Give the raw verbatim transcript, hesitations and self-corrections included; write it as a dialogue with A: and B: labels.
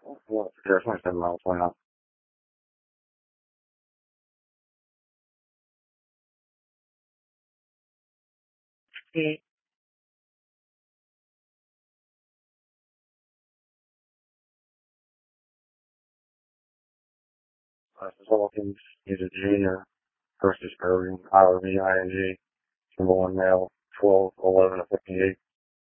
A: Well, there's twenty-seven miles, why not? Mm. Uh, Hawkins, he's a junior, versus Irving, I R V I N G, number one male, twelve, eleven, and fifty-eight.